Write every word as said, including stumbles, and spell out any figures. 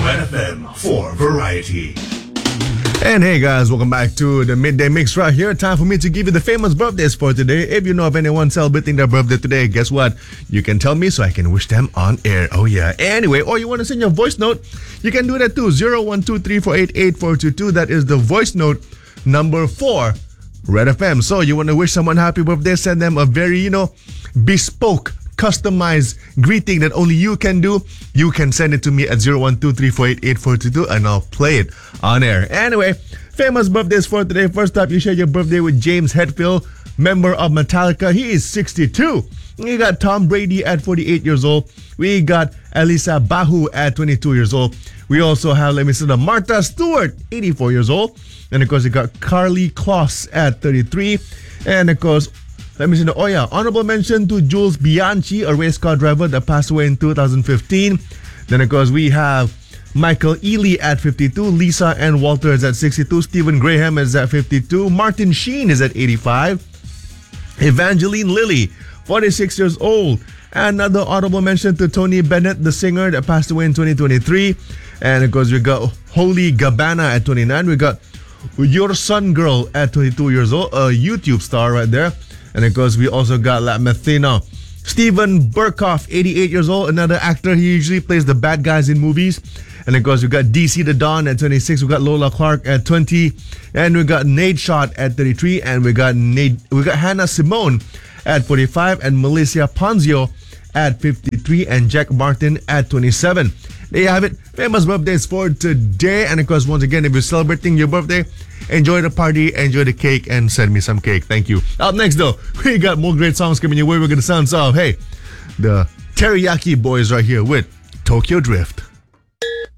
Red F M for Variety. And hey guys, welcome back to the Midday Mix right here. Time for me to give you the famous birthdays for today. If you know of anyone celebrating their birthday today, guess what? You can tell me so I can wish them on air. Oh yeah. Anyway, or you want to send your voice note, you can do that too. zero one two three four eight eight four two two. That is the voice note number four, Red F M. So you want to wish someone happy birthday, send them a very, you know, bespoke, customized greeting that only you can do. You can send it to me at zero one two three four eight eight four two two and I'll play it on air. Anyway, famous birthdays for today. First up, you share your birthday with James Hetfield, member of Metallica. He is sixty-two. We got Tom Brady at forty-eight years old. We got Elisa Bahu at twenty-two years old. We also have, let me see, the Martha Stewart, eighty-four years old. And of course, you got Carly Kloss at thirty-three. And of course, let me see. Oh yeah, honorable mention to Jules Bianchi, a race car driver that passed away in two thousand fifteen. Then of course we have Michael Ealy at fifty-two, Lisa Ann Walter is at sixty-two, Stephen Graham is at fifty-two, Martin Sheen is at eighty-five, Evangeline Lilly, forty-six years old. Another honorable mention to Tony Bennett, the singer that passed away in twenty twenty-three. And of course we got Holy Gabbana at twenty-nine. We got Your Son Girl at twenty-two years old, a YouTube star right there. And of course, we also got La Methina. Steven Burkhoff, eighty-eight years old, another actor. He usually plays the bad guys in movies. And of course, we got D C the Don at twenty-six. We got Lola Clark at twenty. And we got Nate Shot at thirty-three. And we got Nate, we got Hannah Simone at forty-five. And Melissa Ponzio at fifty-three. And Jack Martin at twenty-seven. There you have it. Famous birthdays for today. And of course, once again, if you're celebrating your birthday, enjoy the party, enjoy the cake, and send me some cake. Thank you. Up next, though, we got more great songs coming your way. We're going to sound off. Hey, the Teriyaki Boys right here with Tokyo Drift.